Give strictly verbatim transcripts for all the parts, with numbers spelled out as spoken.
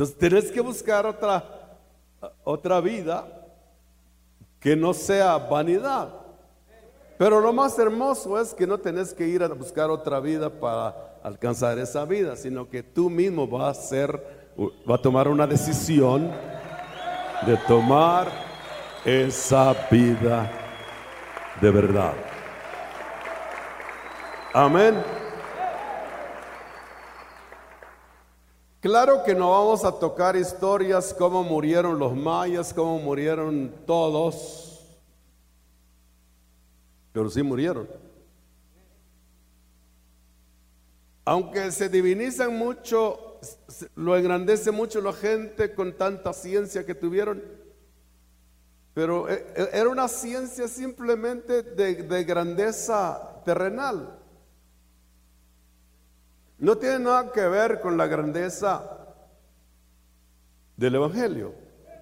Entonces tienes que buscar otra, otra vida que no sea vanidad. Pero lo más hermoso es que no tenés que ir a buscar otra vida para alcanzar esa vida, sino que tú mismo vas a hacer, va a tomar una decisión de tomar esa vida de verdad. Amén. Claro que no vamos a tocar historias como murieron los mayas, como murieron todos, pero sí murieron. Aunque se divinizan mucho, lo engrandece mucho la gente con tanta ciencia que tuvieron, pero era una ciencia simplemente de, de grandeza terrenal. No tiene nada que ver con la grandeza del Evangelio.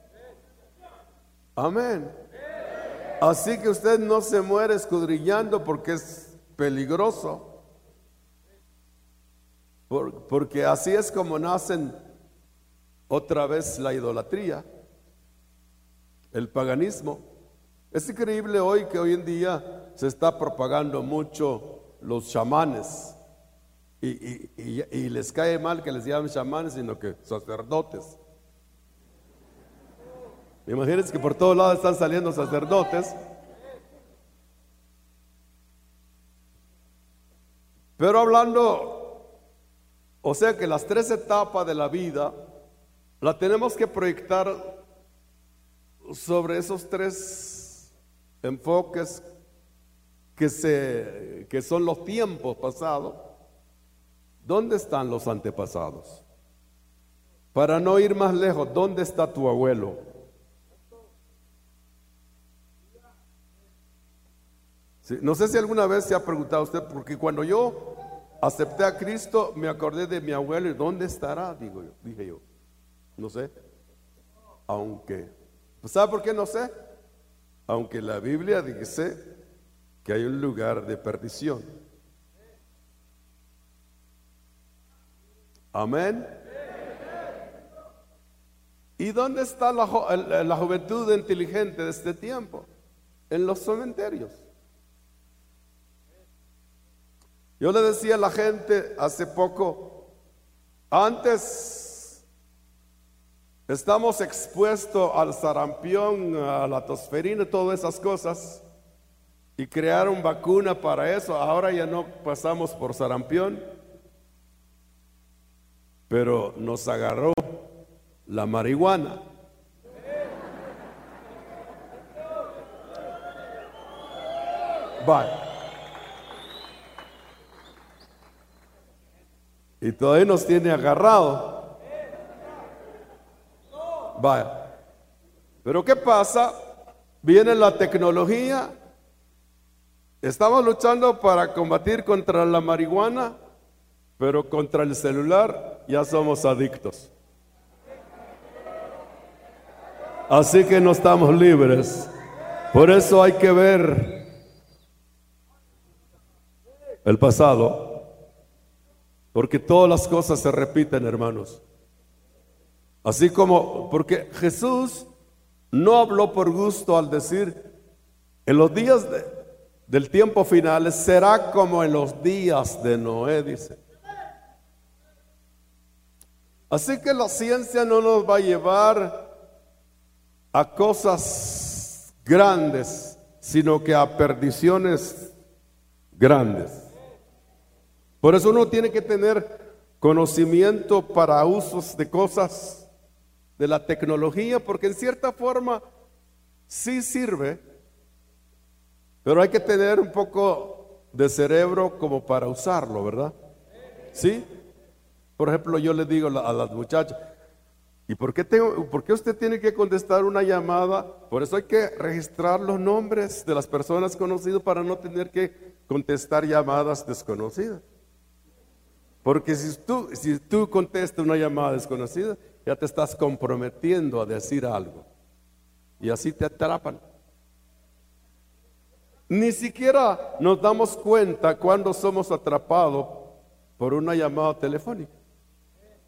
Amén. Así que usted no se muere escudriñando porque es peligroso. Por, porque así es como nacen otra vez la idolatría, el paganismo. Es increíble hoy que hoy en día se está propagando mucho los chamanes. Y, y, y, y les cae mal que les llamen chamanes, sino que sacerdotes. Imagínense que por todos lados están saliendo sacerdotes. Pero hablando, o sea que las tres etapas de la vida la tenemos que proyectar sobre esos tres enfoques que, se, que son los tiempos pasados. ¿Dónde están los antepasados? Para no ir más lejos, ¿dónde está tu abuelo? Sí, no sé si alguna vez se ha preguntado usted, porque cuando yo acepté a Cristo me acordé de mi abuelo y ¿dónde estará? Digo yo, dije yo, no sé. Aunque, ¿sabe por qué no sé? Aunque la Biblia dice que hay un lugar de perdición. Amén. ¿Y dónde está la, la juventud inteligente de este tiempo? En los cementerios. Yo le decía a la gente hace poco, antes estamos expuestos al sarampión, a la tosferina, todas esas cosas, y crearon vacuna para eso. Ahora ya no pasamos por sarampión, pero nos agarró la marihuana. Vaya. Y todavía nos tiene agarrado. Vaya. Pero ¿qué pasa? Viene la tecnología. Estamos luchando para combatir contra la marihuana, pero contra el celular ya somos adictos. Así que no estamos libres. Por eso hay que ver el pasado, porque todas las cosas se repiten, hermanos. Así como, porque Jesús no habló por gusto al decir, en los días de, del tiempo final será como en los días de Noé, dice. Así que la ciencia no nos va a llevar a cosas grandes, sino que a perdiciones grandes. Por eso uno tiene que tener conocimiento para usos de cosas de la tecnología, porque en cierta forma sí sirve, pero hay que tener un poco de cerebro como para usarlo, ¿verdad? ¿Sí? Por ejemplo, yo le digo a las muchachas, ¿y por qué, tengo, por qué usted tiene que contestar una llamada? Por eso hay que registrar los nombres de las personas conocidas para no tener que contestar llamadas desconocidas. Porque si tú, si tú contestas una llamada desconocida, ya te estás comprometiendo a decir algo. Y así te atrapan. Ni siquiera nos damos cuenta cuando somos atrapados por una llamada telefónica.